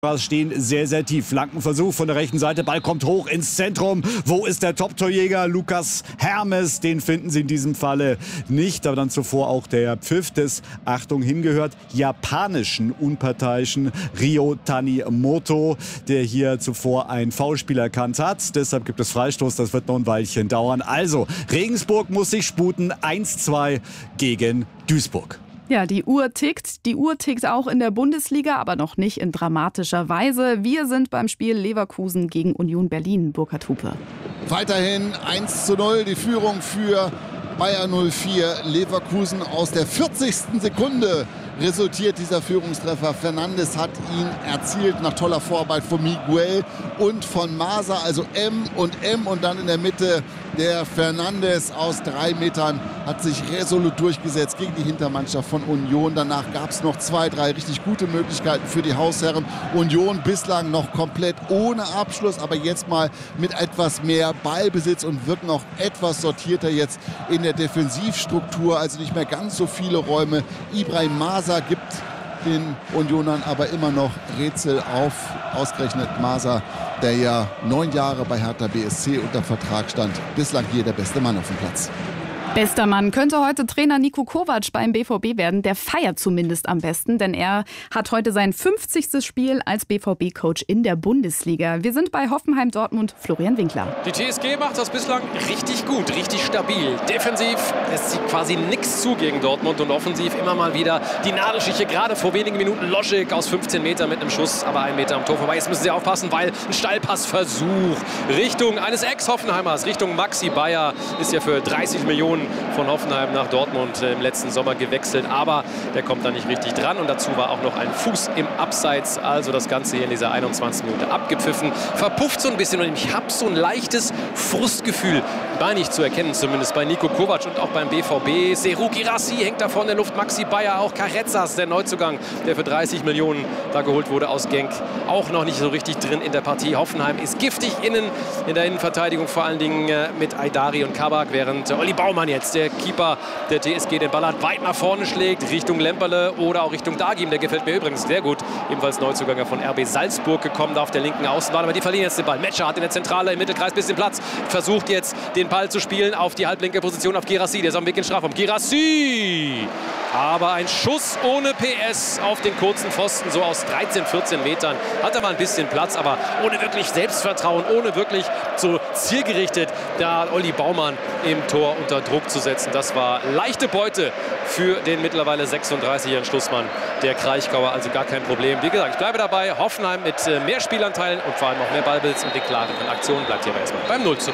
stehen sehr, sehr tief. Flankenversuch von der rechten Seite. Ball kommt hoch ins Zentrum. Wo ist der Top-Torjäger? Lukas Hermes. Den finden sie in diesem Falle nicht. Aber dann zuvor auch der Pfiff des, Achtung, hingehört, japanischen unparteiischen Ryo Tanimoto, der hier zuvor ein Foulspiel erkannt hat. Deshalb gibt es Freistoß. Das wird noch ein Weilchen dauern. Also, Regensburg muss sich sputen. 1-2 gegen Duisburg. Ja, die Uhr tickt. Die Uhr tickt auch in der Bundesliga, aber noch nicht in dramatischer Weise. Wir sind beim Spiel Leverkusen gegen Union Berlin. Burkhard Hupe. Weiterhin 1:0 die Führung für Bayer 04 Leverkusen. Aus der 40. Sekunde resultiert dieser Führungstreffer. Fernandes hat ihn erzielt nach toller Vorarbeit von Miguel und von Masa. Also M und dann in der Mitte der Fernandes aus 3 Metern hat sich resolut durchgesetzt gegen die Hintermannschaft von Union. Danach gab es noch 2, 3 richtig gute Möglichkeiten für die Hausherren. Union bislang noch komplett ohne Abschluss, aber jetzt mal mit etwas mehr Ballbesitz und wirkt noch etwas sortierter jetzt in der Defensivstruktur. Also nicht mehr ganz so viele Räume. Ibrahim Masa gibt den Unionern aber immer noch Rätsel auf. Ausgerechnet Masa, der ja 9 Jahre bei Hertha BSC unter Vertrag stand. Bislang hier der beste Mann auf dem Platz. Bester Mann könnte heute Trainer Niko Kovac beim BVB werden. Der feiert zumindest am besten, denn er hat heute sein 50. Spiel als BVB-Coach in der Bundesliga. Wir sind bei Hoffenheim-Dortmund. Florian Winkler. Die TSG macht das bislang richtig gut, richtig stabil. Defensiv lässt sie quasi nichts zu gegen Dortmund und offensiv immer mal wieder die Nadelstiche. Gerade vor wenigen Minuten Loschik aus 15 Metern mit einem Schuss, aber 1 Meter am Tor vorbei. Jetzt müssen sie aufpassen, weil ein Steilpassversuch Richtung eines Ex-Hoffenheimers, Richtung Maxi Bayer, ist ja für 30 Millionen von Hoffenheim nach Dortmund im letzten Sommer gewechselt, aber der kommt da nicht richtig dran und dazu war auch noch ein Fuß im Abseits, also das Ganze hier in dieser 21. Minute abgepfiffen, verpufft so ein bisschen und ich habe so ein leichtes Frustgefühl, war nicht zu erkennen, zumindest bei Niko Kovac und auch beim BVB. Serhou Guirassy hängt da vorne in der Luft, Maxi Bayer, auch Carrezzas, der Neuzugang, der für 30 Millionen da geholt wurde aus Genk, auch noch nicht so richtig drin in der Partie. Hoffenheim ist giftig innen, in der Innenverteidigung vor allen Dingen mit Aydari und Kabak, während Olli Baumann jetzt, der Keeper der TSG, den Ball hat, weit nach vorne schlägt, Richtung Lemperle oder auch Richtung Dagim. Der gefällt mir übrigens sehr gut. Ebenfalls Neuzuganger von RB Salzburg gekommen, da auf der linken Außenbahn. Aber die verlieren jetzt den Ball. Metscher hat in der Zentrale im Mittelkreis ein bisschen Platz. Versucht jetzt, den Ball zu spielen auf die halblinke Position auf Guirassy. Der ist am Weg in den Strafraum. Guirassy! Aber ein Schuss ohne PS auf den kurzen Pfosten, so aus 13, 14 Metern. Hat er mal ein bisschen Platz, aber ohne wirklich Selbstvertrauen, ohne wirklich so zielgerichtet da Olli Baumann im Tor unter Druck zu setzen. Das war leichte Beute für den mittlerweile 36-jährigen Schlussmann der Kraichgauer. Also gar kein Problem. Wie gesagt, ich bleibe dabei. Hoffenheim mit mehr Spielanteilen und vor allem auch mehr Ballbesitz und den klaren Aktionen bleibt hier aber erstmal beim 0:0.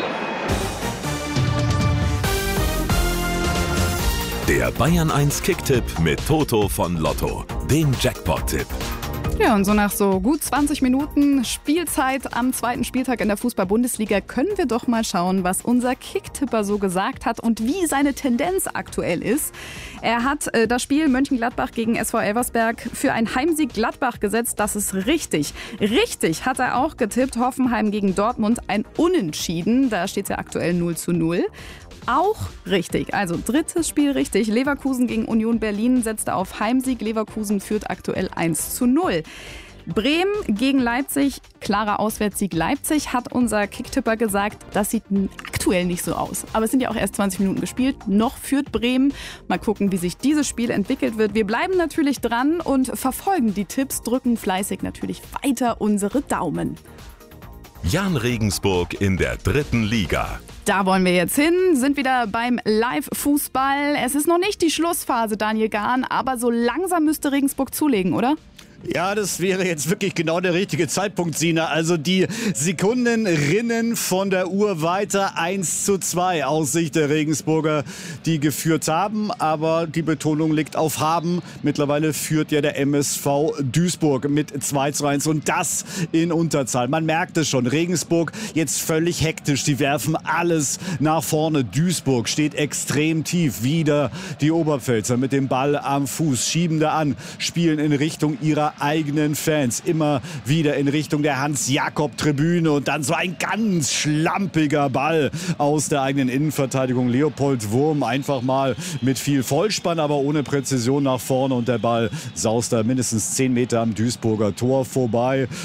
Der Bayern 1 Kicktipp mit Toto von Lotto, dem Jackpot-Tipp. Ja, und so nach so gut 20 Minuten Spielzeit am 2. Spieltag in der Fußball-Bundesliga können wir doch mal schauen, was unser Kicktipper so gesagt hat und wie seine Tendenz aktuell ist. Er hat das Spiel Mönchengladbach gegen SV Elversberg für einen Heimsieg Gladbach gesetzt. Das ist richtig. Richtig hat er auch getippt. Hoffenheim gegen Dortmund ein Unentschieden. Da steht es ja aktuell 0:0. Auch richtig, also 3. Spiel richtig. Leverkusen gegen Union Berlin setzte auf Heimsieg. Leverkusen führt aktuell 1:0. Bremen gegen Leipzig, klarer Auswärtssieg Leipzig, hat unser Kicktipper gesagt. Das sieht aktuell nicht so aus. Aber es sind ja auch erst 20 Minuten gespielt. Noch führt Bremen. Mal gucken, wie sich dieses Spiel entwickelt wird. Wir bleiben natürlich dran und verfolgen die Tipps, drücken fleißig natürlich weiter unsere Daumen. Jan Regensburg in der 3. Liga. Da wollen wir jetzt hin, sind wieder beim Live-Fußball. Es ist noch nicht die Schlussphase, Daniel Gahn, aber so langsam müsste Regensburg zulegen, oder? Ja, das wäre jetzt wirklich genau der richtige Zeitpunkt, Sina. Also die Sekunden rinnen von der Uhr weiter. 1:2 aus Sicht der Regensburger, die geführt haben. Aber die Betonung liegt auf haben. Mittlerweile führt ja der MSV Duisburg mit 2:1 und das in Unterzahl. Man merkt es schon. Regensburg jetzt völlig hektisch. Sie werfen alles nach vorne. Duisburg steht extrem tief. Wieder die Oberpfälzer mit dem Ball am Fuß. Schieben da an, spielen in Richtung ihrer ihrer eigenen Fans. Immer wieder in Richtung der Hans-Jakob-Tribüne und dann so ein ganz schlampiger Ball aus der eigenen Innenverteidigung. Leopold Wurm einfach mal mit viel Vollspann, aber ohne Präzision nach vorne und der Ball saust da mindestens 10 Meter am Duisburger Tor vorbei.